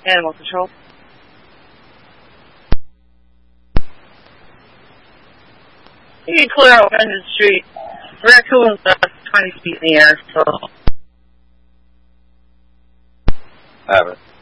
Animal control. You can clear out Vendon Street. Raccoon's 20 feet in the air, so. Have it.